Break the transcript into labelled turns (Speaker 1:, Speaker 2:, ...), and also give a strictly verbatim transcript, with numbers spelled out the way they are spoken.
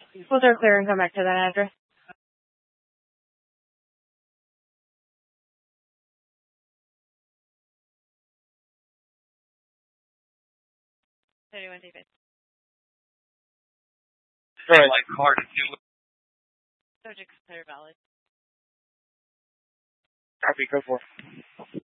Speaker 1: We'll start clear and come back to that address. thirty-one David.
Speaker 2: Sorry, like hard to do.
Speaker 1: Subject clear valid.
Speaker 2: Copy, go for it.